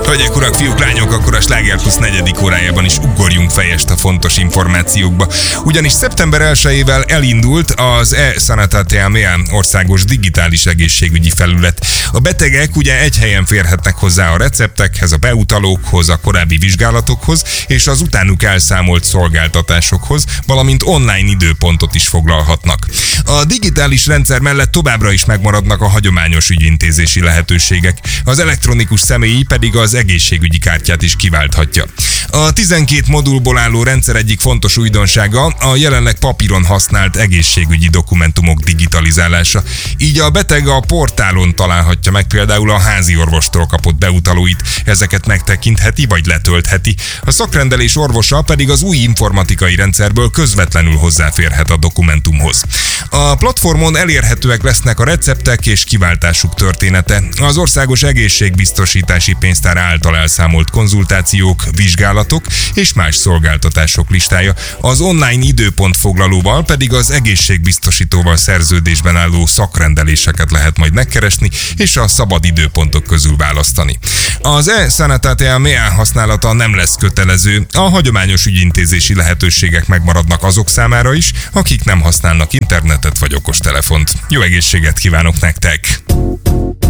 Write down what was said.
Hölgyek, urak, fiúk, lányok, akkor a Sláger Plusz 4. órájában is ugorjunk fejest a fontos információkba. Ugyanis szeptember 1-ével elindult az e-Sanatate Mea országos digitális egészségügyi felület. A betegek ugye egy helyen férhetnek hozzá a receptekhez, a beutalókhoz, a korábbi vizsgálatokhoz és az utánuk elszámolt szolgáltatásokhoz, valamint online időpontot is foglalhatnak. A digitális rendszer mellett továbbra is megmaradnak a hagyományos ügyintézési lehetőségek, az elektronikus személyi pedig az egészségügyi kártyát is kiválthatja. A 12 modulból álló rendszer egyik fontos újdonsága a jelenleg papíron használt egészségügyi dokumentumok digitalizálása. Így a beteg a portálon találhatja meg például a házi orvostól kapott beutalóit, ezeket megtekintheti vagy letöltheti. A szakrendelés orvosa pedig az új informatikai rendszerből közvetlenül hozzáférhet a dokumentumhoz. A platformon elérhetőek lesznek a receptek és kiváltásuk története, az országos egészségbiztosítási pénztár által elszámolt konzultációk, vizsgálatok és más szolgáltatások listája. Az online időpontfoglalóval pedig az egészségbiztosítóval szerződésben álló szakrendeléseket lehet majd megkeresni és a szabad időpontok közül választani. Az e-Sanatate Mea használata nem lesz kötelező, a hagyományos ügyintézési lehetőségek megmaradnak azok számára is, akik nem használnak internetet vagy okostelefont. Jó egészséget kívánok nektek!